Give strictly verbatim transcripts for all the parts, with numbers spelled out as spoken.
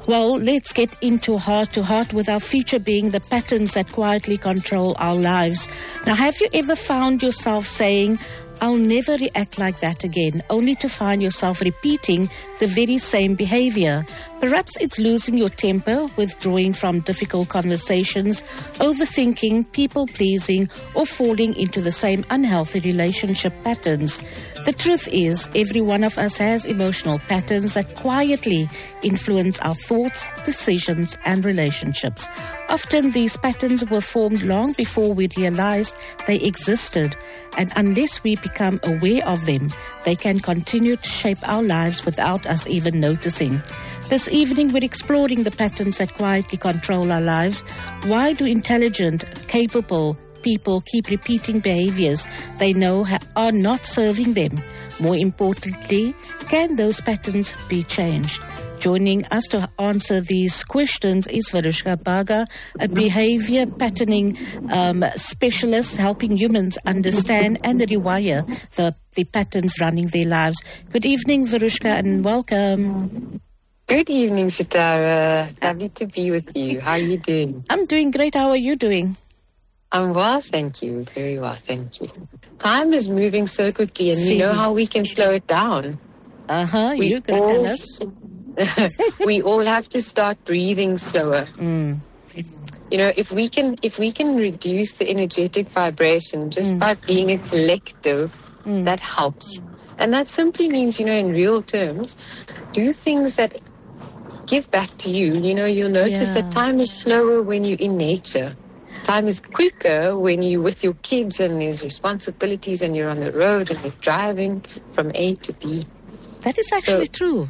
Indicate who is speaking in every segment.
Speaker 1: Well, let's get into Heart to Heart with our feature being the patterns that quietly control our lives. Now, have you ever found yourself saying, I'll never react like that again, only to find yourself repeating the very same behavior? Perhaps it's losing your temper, withdrawing from difficult conversations, overthinking, people-pleasing, or falling into the same unhealthy relationship patterns. The truth is, every one of us has emotional patterns that quietly influence our thoughts, decisions, and relationships. Often these patterns were formed long before we realized they existed, and unless we become aware of them, they can continue to shape our lives without us even noticing. This evening, we're exploring the patterns that quietly control our lives. Why do intelligent, capable people keep repeating behaviors they know ha- are not serving them? More importantly, can those patterns be changed? Joining us to answer these questions is Varushka Bhaga, a behavior patterning um, specialist helping humans understand and rewire the, the patterns running their lives. Good evening, Varushka, and welcome.
Speaker 2: Good evening, Sitara. Lovely to be with you. How are you doing?
Speaker 1: I'm doing great. How are you doing?
Speaker 2: I'm well, thank you. Very well, thank you. Time is moving so quickly, and you know how we can slow it down.
Speaker 1: Uh-huh, you're going to tell us.
Speaker 2: We all have to start breathing slower.
Speaker 1: Mm.
Speaker 2: You know, if we can if we can reduce the energetic vibration just mm. by being a collective, mm. that helps. And that simply means, you know, in real terms, do things that give back to you. You know, you'll notice yeah. that time is slower when you're in nature. Time is quicker when you're with your kids and there's responsibilities and you're on the road and you're driving from A to B.
Speaker 1: That is actually so, true.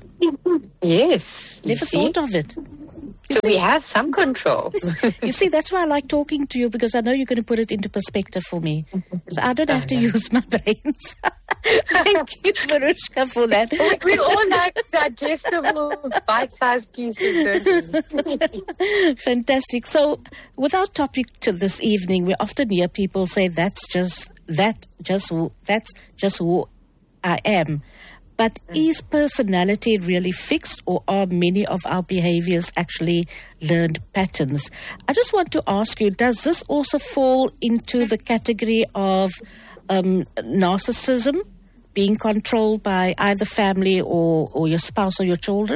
Speaker 2: Yes.
Speaker 1: Never
Speaker 2: see?
Speaker 1: thought of it.
Speaker 2: So we have some control.
Speaker 1: You see, that's why I like talking to you, because I know you're going to put it into perspective for me. So I don't have to use my brains. Thank you, Varushka, for that.
Speaker 2: We, we all like digestible, bite-sized pieces, don't we?
Speaker 1: Fantastic. So, with our topic to this evening, we often hear people say, "That's just that, just who, that's just who I am." But is personality really fixed, or are many of our behaviors actually learned patterns? I just want to ask you, does this also fall into the category of um, narcissism, being controlled by either family or, or your spouse or your children?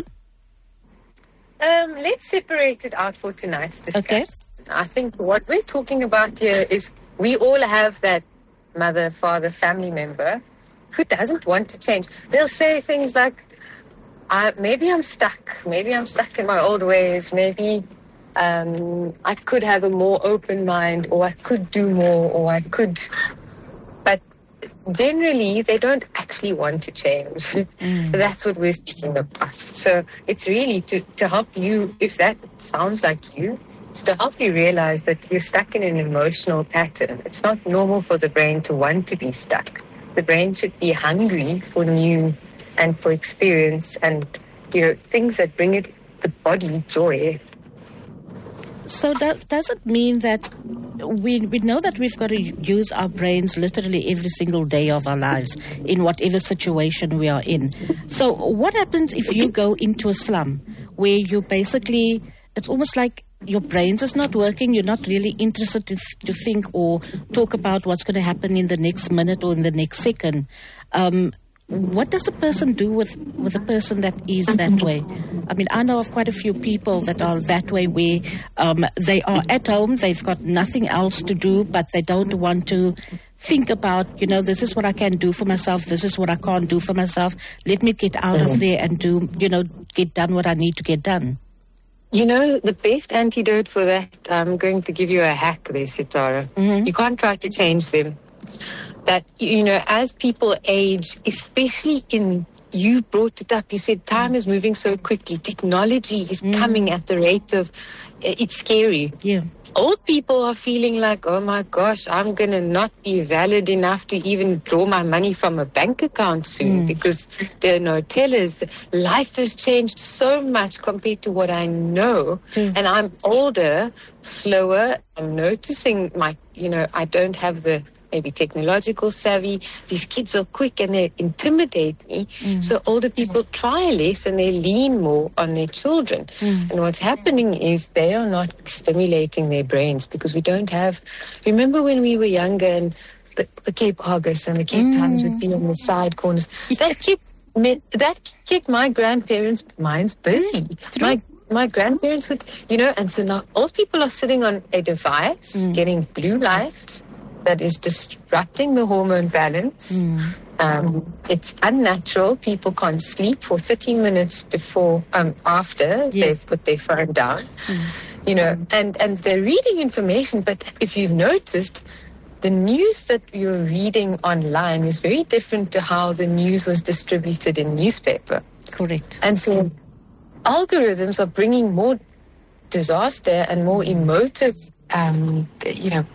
Speaker 2: Um, let's separate it out for tonight's discussion. Okay. I think what we're talking about here is we all have that mother, father, family member who doesn't want to change. They'll say things like, uh, maybe I'm stuck. Maybe I'm stuck in my old ways. Maybe um, I could have a more open mind, or I could do more, or I could... But generally, they don't actually want to change. Mm. That's what we're speaking about. So it's really to, to help you, if that sounds like you, it's to help you realize that you're stuck in an emotional pattern. It's not normal for the brain to want to be stuck. The brain should be hungry for new and for experience and, you know, things that bring it, the body joy.
Speaker 1: So that, does it mean that we we know that we've got to use our brains literally every single day of our lives in whatever situation we are in? So what happens if you go into a slum where you basically, it's almost like your brains is not working, you're not really interested to, to think or talk about what's going to happen in the next minute or in the next second. Um, what does a person do with, with a person that is that way? I mean, I know of quite a few people that are that way where um, they are at home, they've got nothing else to do, but they don't want to think about, you know, this is what I can do for myself, this is what I can't do for myself. Let me get out of there and do, you know, get done what I need to get done.
Speaker 2: You know, the best antidote for that, I'm going to give you a hack there, Sitara. Mm-hmm. You can't try to change them. That, you know, as people age, especially in, you brought it up, you said time is moving so quickly. Technology is mm. coming at the rate of, it's scary.
Speaker 1: Yeah.
Speaker 2: Old people are feeling like, oh my gosh, I'm going to not be valid enough to even draw my money from a bank account soon mm. because there are no tellers. Life has changed so much compared to what I know. Mm. And I'm older, slower. I'm noticing my, you know, I don't have the maybe technological savvy. These kids are quick and they intimidate me. Mm. So older people try less and they lean more on their children. Mm. And what's happening is they are not stimulating their brains because we don't have... Remember when we were younger and the, the Cape Argus and the Cape mm. Times would be on the side corners? That kept, that kept my grandparents' minds busy. Mm. My My grandparents would, you know, and so now old people are sitting on a device, mm. getting blue light that is disrupting the hormone balance. Mm. Um, it's unnatural. People can't sleep for thirty minutes before, um, after yeah. they've put their phone down, mm. you know, and, and they're reading information. But if you've noticed, the news that you're reading online is very different to how the news was distributed in newspaper.
Speaker 1: Correct.
Speaker 2: And so algorithms are bringing more disaster and more emotive, um, you know,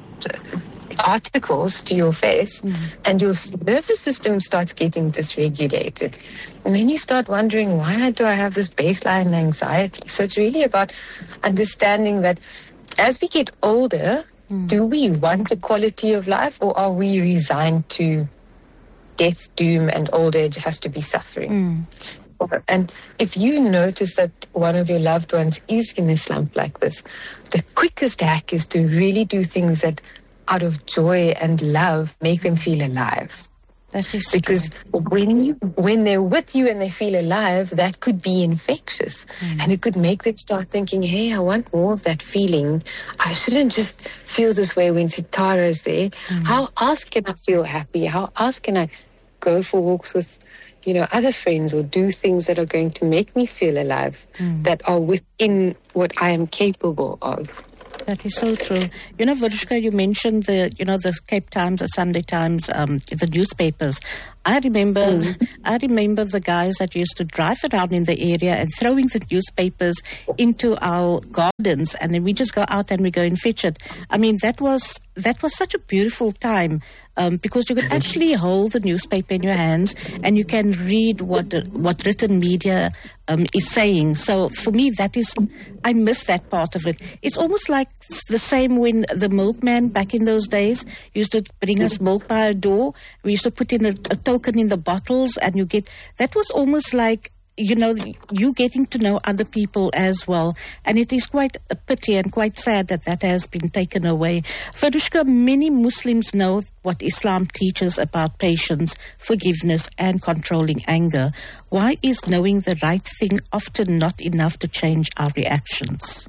Speaker 2: articles to your face, mm. and your nervous system starts getting dysregulated. And then you start wondering, why do I have this baseline anxiety? So it's really about understanding that as we get older, mm. do we want a quality of life, or are we resigned to death, doom, and old age has to be suffering? Mm. And if you notice that one of your loved ones is in a slump like this, the quickest hack is to really do things that, out of joy and love, make them feel alive.
Speaker 1: That is
Speaker 2: because
Speaker 1: true.
Speaker 2: when you, when they're with you and they feel alive, that could be infectious, mm. and it could make them start thinking, "Hey, I want more of that feeling. I shouldn't just feel this way when Sitara is there. Mm. How else can I feel happy? How else can I go for walks with, you know, other friends, or do things that are going to make me feel alive, mm. that are within what I am capable of?"
Speaker 1: That is so true. You know, Verushka, you mentioned the, you know, the Cape Times, the Sunday Times, um, the newspapers. I remember, mm. I remember the guys that used to drive around in the area and throwing the newspapers into our gardens, and then we just go out and we go and fetch it. I mean, that was that was such a beautiful time, um, because you could actually hold the newspaper in your hands and you can read what what written media um, is saying. So for me, that is, I miss that part of it. It's almost like the same when the milkman back in those days used to bring us milk by our door. We used to put in a, a token in the bottles, and you get, that was almost like, you know, you getting to know other people as well. And it is quite a pity and quite sad that that has been taken away. Verushka, many Muslims know what Islam teaches about patience, forgiveness, and controlling anger. Why is knowing the right thing often not enough to change our reactions?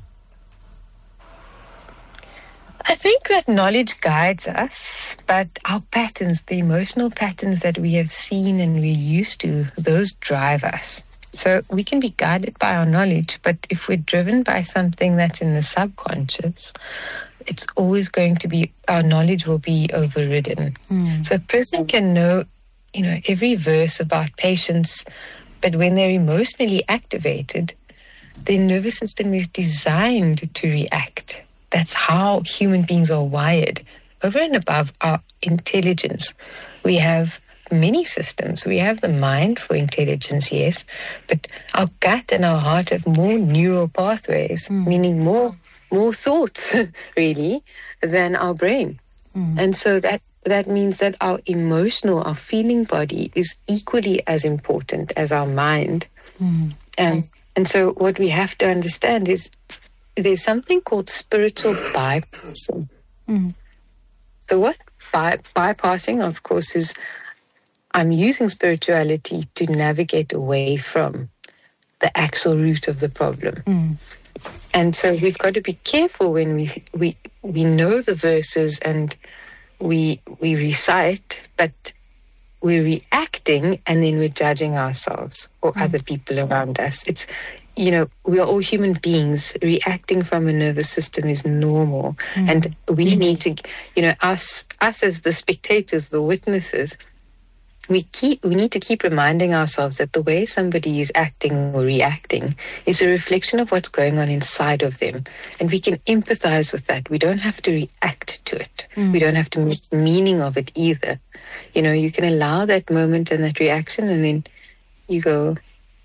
Speaker 2: I think that knowledge guides us, but our patterns, the emotional patterns that we have seen and we're used to, those drive us. So we can be guided by our knowledge, but if we're driven by something that's in the subconscious, it's always going to be, our knowledge will be overridden. Mm. So a person can know, you know, every verse about patience, but when they're emotionally activated, their nervous system is designed to react. That's how human beings are wired. Over and above our intelligence, we have many systems. We have the mind for intelligence, yes, but our gut and our heart have more neural pathways, mm. meaning more more thoughts, really, than our brain. Mm. And so that, that means that our emotional, our feeling body is equally as important as our mind. Mm. Um, and so what we have to understand is there's something called spiritual bypassing. Mm. So what by, bypassing, of course, is I'm using spirituality to navigate away from the actual root of the problem. Mm. And so we've got to be careful when we we we know the verses and we we recite, but we're reacting and then we're judging ourselves or mm. other people around us. It's, you know, we are all human beings. Reacting from a nervous system is normal. Mm. And we need to, you know, us us as the spectators, the witnesses, we keep we need to keep reminding ourselves that the way somebody is acting or reacting is a reflection of what's going on inside of them. And we can empathize with that. We don't have to react to it. Mm. We don't have to make meaning of it either. You know, you can allow that moment and that reaction, and then you go,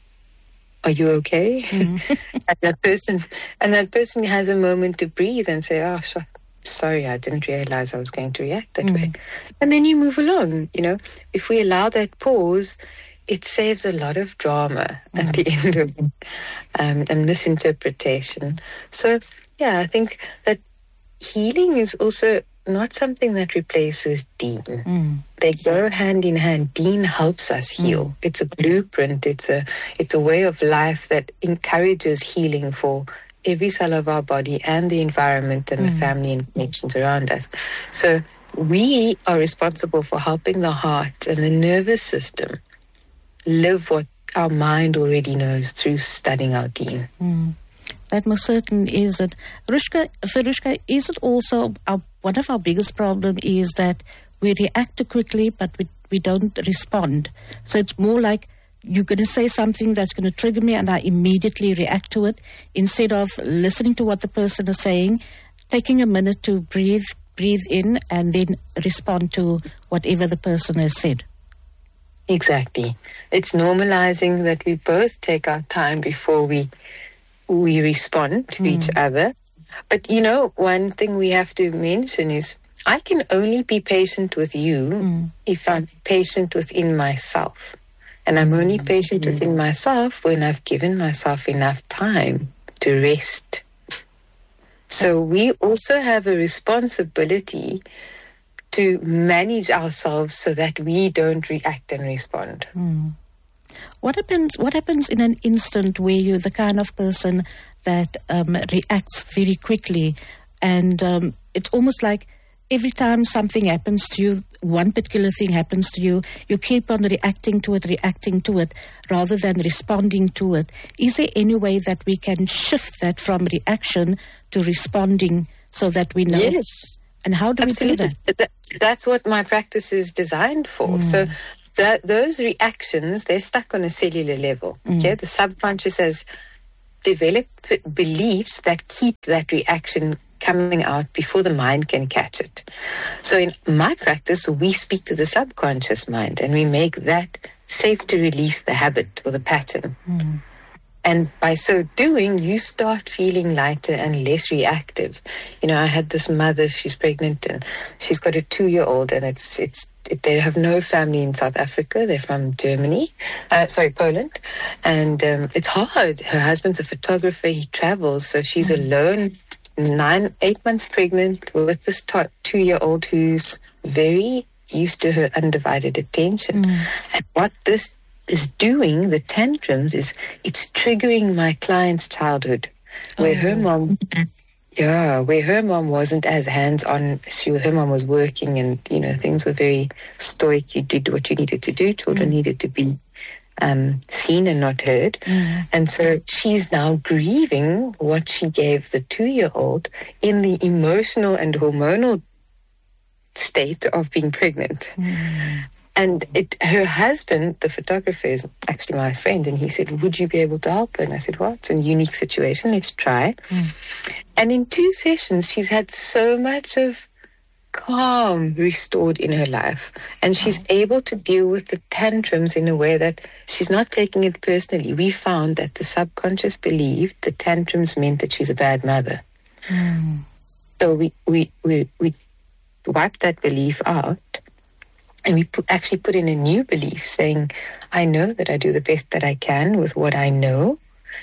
Speaker 2: "Are you okay?" Mm. and that person, and that person has a moment to breathe and say, "Oh, sure, sorry, I didn't realize I was going to react that mm. way. And then you move along, you know. If we allow that pause, it saves a lot of drama mm. at the end of it, um, and misinterpretation. So, yeah, I think that healing is also not something that replaces Deen. Mm. They go hand in hand. Deen helps us heal. Mm. It's a blueprint. It's a it's a way of life that encourages healing for every cell of our body and the environment and mm. the family and connections around us. So we are responsible for helping the heart and the nervous system live what our mind already knows through studying our Deen.
Speaker 1: Mm. That most certain is it. Rushka, Ferushka, is it also our, one of our biggest problems is that we react too quickly, but we, we don't respond. So it's more like you're going to say something that's going to trigger me and I immediately react to it instead of listening to what the person is saying, taking a minute to breathe, breathe in and then respond to whatever the person has said.
Speaker 2: Exactly. It's normalizing that we both take our time before we we respond to mm. each other. But, you know, one thing we have to mention is I can only be patient with you mm. if I'm patient within myself. And I'm only patient mm. within myself when I've given myself enough time to rest. So we also have a responsibility to manage ourselves so that we don't react and respond.
Speaker 1: Mm. What happens What happens in an instant where you're the kind of person that um, reacts very quickly and um, it's almost like every time something happens to you, one particular thing happens to you, you keep on reacting to it, reacting to it, rather than responding to it. Is there any way that we can shift that from reaction to responding so that we know?
Speaker 2: Yes.
Speaker 1: And how do
Speaker 2: Absolutely.
Speaker 1: we do that?
Speaker 2: that? That's what my practice is designed for. Mm. So that, those reactions, they're stuck on a cellular level. Mm. Okay, the subconscious has developed beliefs that keep that reaction coming out before the mind can catch it. So in my practice, we speak to the subconscious mind and we make that safe to release the habit or the pattern. Mm. And by so doing, you start feeling lighter and less reactive. You know, I had this mother, she's pregnant and she's got a two-year-old and it's, it's, it, they have no family in South Africa. They're from Germany, uh, sorry, Poland. And um, it's hard. Her husband's a photographer. He travels. So she's mm. alone, nine, eight months pregnant with this t- two-year-old who's very used to her undivided attention. Mm. And what this is doing, the tantrums, is it's triggering my client's childhood where oh. her mom, yeah, where her mom wasn't as hands-on. She, her mom was working and, you know, things were very stoic. You did what you needed to do. Children mm. needed to be um, seen and not heard. Mm. And so she's now grieving what she gave the two-year-old in the emotional and hormonal state of being pregnant. Mm. And it, her husband, the photographer, is actually my friend, and he said, would you be able to help her? And I said, well, it's a unique situation. Let's try. Mm. And in two sessions, she's had so much of calm restored in her life. And she's oh. able to deal with the tantrums in a way that she's not taking it personally. We found that the subconscious believed the tantrums meant that she's a bad mother. Mm. So we, we, we, we wiped that belief out. And we put, actually put in a new belief saying, I know that I do the best that I can with what I know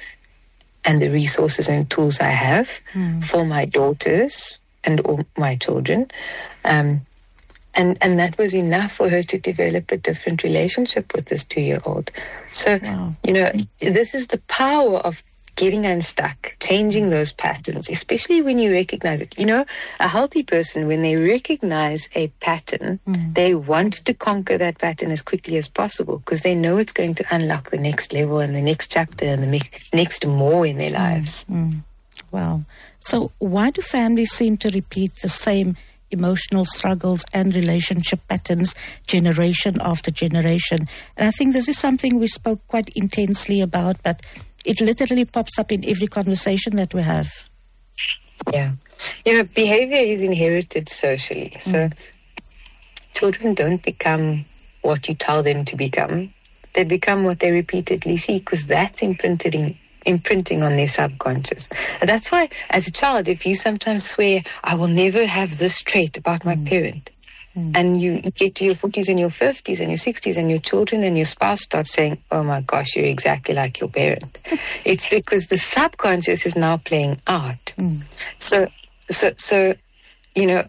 Speaker 2: and the resources and tools I have mm. for my daughters and all my children. Um, and, and that was enough for her to develop a different relationship with this two-year-old. So, wow. you know, this is the power of getting unstuck, changing those patterns, especially when you recognize it. You know, a healthy person, when they recognize a pattern, mm. they want to conquer that pattern as quickly as possible because they know it's going to unlock the next level and the next chapter and the me- next more in their lives.
Speaker 1: Mm. Mm. Wow. So why do families seem to repeat the same emotional struggles and relationship patterns generation after generation? And I think this is something we spoke quite intensely about, but it literally pops up in every conversation that we have.
Speaker 2: Yeah. You know, behavior is inherited socially. So mm. children don't become what you tell them to become. They become what they repeatedly see because that's imprinted in imprinting on their subconscious. And that's why, as a child, if you sometimes swear, I will never have this trait about my mm. parent, mm. and you get to your forties and your fifties and your sixties and your children and your spouse start saying, oh my gosh, you're exactly like your parent. It's because the subconscious is now playing out. Mm. So, so, so, you know,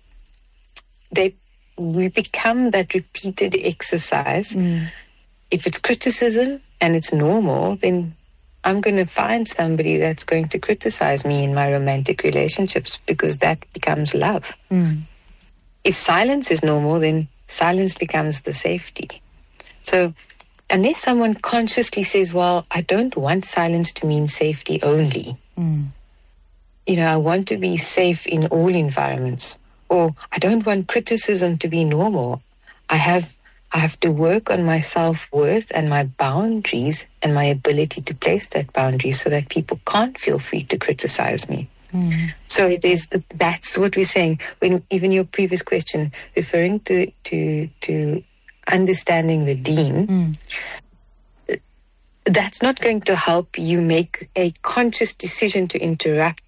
Speaker 2: they we become that repeated exercise. Mm. If it's criticism and it's normal, then I'm going to find somebody that's going to criticize me in my romantic relationships, because that becomes love. Mm. If silence is normal, then silence becomes the safety. So unless someone consciously says, well, I don't want silence to mean safety only. Mm. You know, I want to be safe in all environments. Or I don't want criticism to be normal. I have I have to work on my self-worth and my boundaries and my ability to place that boundary so that people can't feel free to criticize me. Mm. So there's the, that's what we're saying. When even your previous question, referring to to to understanding the deen, mm. that's not going to help you make a conscious decision to interrupt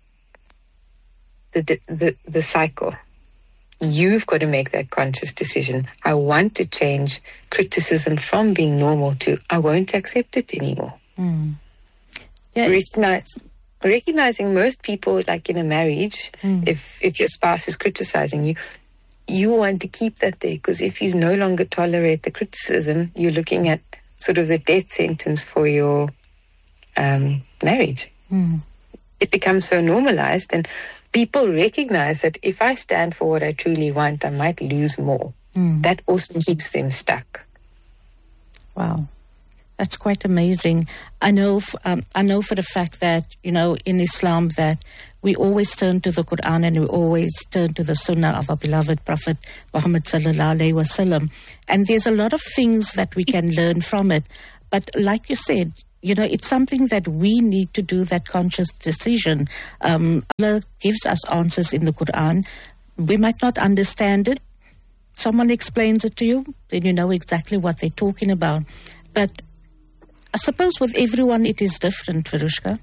Speaker 2: the the the cycle. You've got to make that conscious decision. I want to change criticism from being normal to I won't accept it anymore. Mm. Yeah, Recognize, recognizing most people, like in a marriage, mm. if if your spouse is criticizing you, you want to keep that there, because if you no longer tolerate the criticism, you're looking at sort of the death sentence for your um, marriage. Mm. It becomes so normalized, and people recognize that if I stand for what I truly want, I might lose more. Mm. That also keeps them stuck.
Speaker 1: Wow, that's quite amazing. I know, f- um, I know for the fact that, you know, in Islam that we always turn to the Quran and we always turn to the Sunnah of our beloved Prophet Muhammad sallallahu alaihi wasallam. And there's a lot of things that we can learn from it. But like you said, you know, it's something that we need to do, that conscious decision. Um, Allah gives us answers in the Quran. We might not understand it. Someone explains it to you, then you know exactly what they're talking about. But I suppose with everyone it is different, Verushka.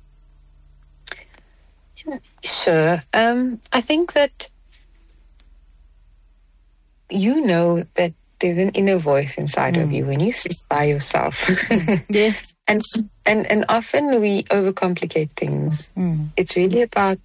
Speaker 2: Sure. Um, I think that you know that there's an inner voice inside mm. of you when you sit by yourself.
Speaker 1: Yes.
Speaker 2: And, and and often we overcomplicate things. Mm. It's really about...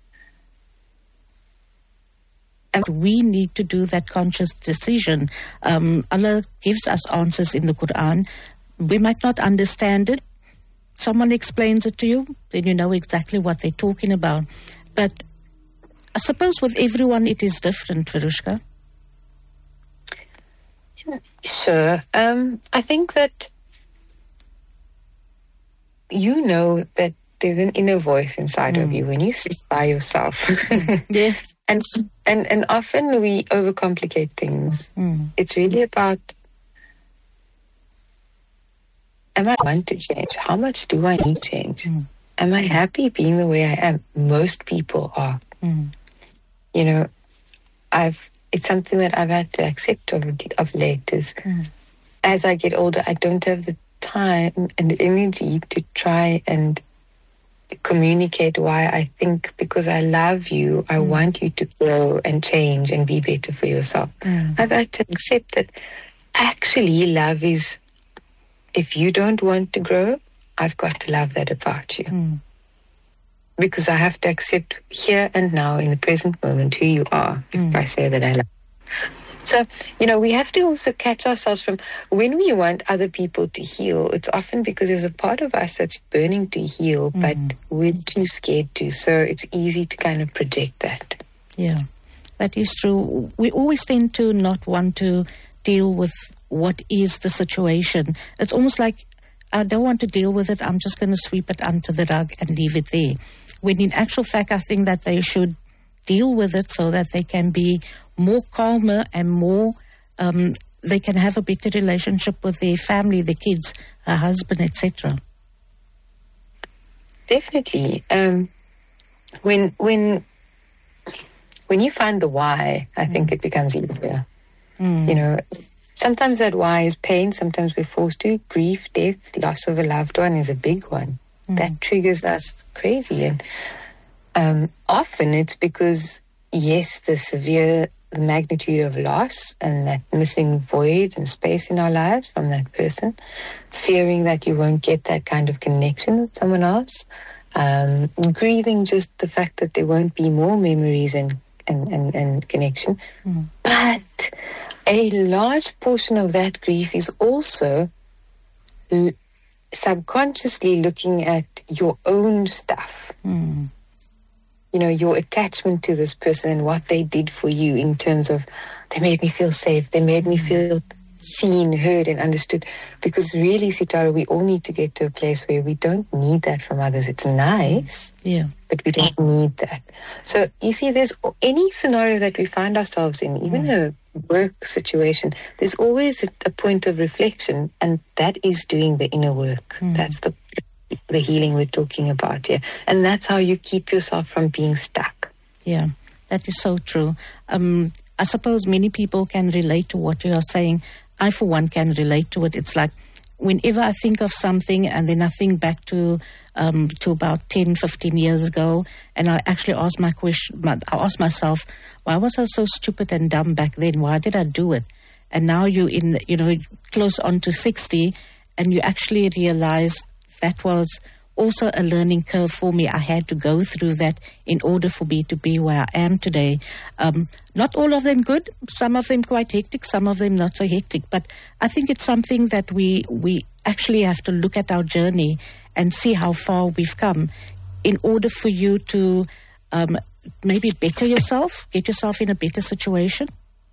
Speaker 1: And we need to do that conscious decision. Um, Allah gives us answers in the Quran. We might not understand it. Someone explains it to you, then you know exactly what they're talking about. But I suppose with everyone it is different, Verushka.
Speaker 2: Sure. Um, I think that you know that there's an inner voice inside mm. of you when you sit by yourself.
Speaker 1: Yes.
Speaker 2: And and and often we overcomplicate things. Mm. It's really about, am I want to change? How much do I need change? Mm. Am I happy being the way I am? Most people are. Mm. You know, I've it's something that I've had to accept of, of late is mm. as I get older, I don't have the time and energy to try and communicate why I think, because I love you, I mm. want you to grow and change and be better for yourself. Mm. I've had to accept that actually love is, if you don't want to grow, I've got to love that about you. Mm. Because I have to accept here and now in the present moment who you are, if mm. I say that I love you. So, you know, we have to also catch ourselves from when we want other people to heal, it's often because there's a part of us that's burning to heal, mm. but we're too scared to. So it's easy to kind of project that.
Speaker 1: Yeah, that is true. We always tend to not want to deal with what is the situation. It's almost like, I don't want to deal with it, I'm just going to sweep it under the rug and leave it there. When in actual fact, I think that they should deal with it so that they can be more calmer and more, um, they can have a better relationship with their family, their kids, her husband, et cetera.
Speaker 2: Definitely. Um, when when when you find the why, I think mm. it becomes easier. Mm. You know, sometimes that why is pain. Sometimes we're forced to. Grief, death, loss of a loved one is a big one. mm. that triggers us crazy. And um, often it's because, yes, the severe, the magnitude of loss and that missing void and space in our lives from that person, fearing that you won't get that kind of connection with someone else, um, grieving just the fact that there won't be more memories and, and, and, and connection. Mm. But a large portion of that grief is also l- subconsciously looking at your own stuff. Mm. You know, your attachment to this person and what they did for you in terms of they made me feel safe, they made me feel seen, heard, and understood. Because really, Sitara, we all need to get to a place where we don't need that from others. It's nice,
Speaker 1: yeah,
Speaker 2: but we don't need that. So you see, there's any scenario that we find ourselves in, even mm. a work situation, there's always a, a point of reflection, and that is doing the inner work. Mm. That's the the healing we're talking about here. And that's how you keep yourself from being stuck.
Speaker 1: Yeah, that is so true. Um, I suppose many people can relate to what you are saying. I, for one, can relate to it. It's like whenever I think of something and then I think back to um, to about ten, fifteen years ago, and I actually ask my question, I ask myself, why was I so stupid and dumb back then? Why did I do it? And now you're in, you know, close on to sixty, and you actually realize that was also a learning curve for me. I had to go through that in order for me to be where I am today. Um, not all of them good, some of them quite hectic, some of them not so hectic. But I think it's something that we we actually have to look at our journey and see how far we've come in order for you to um, maybe better yourself, get yourself in a better situation.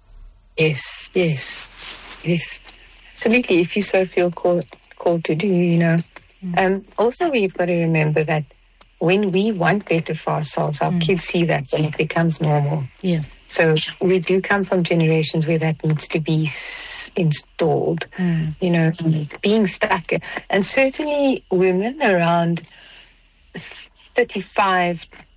Speaker 2: Yes, yes, yes. Absolutely, if you so feel called, called to do, you know. Mm. Um, also, we've got to remember that when we want better for ourselves, our mm. kids see that and it becomes normal.
Speaker 1: Yeah.
Speaker 2: So we do come from generations where that needs to be s- installed, mm. you know, being stuck. And certainly women around thirty-five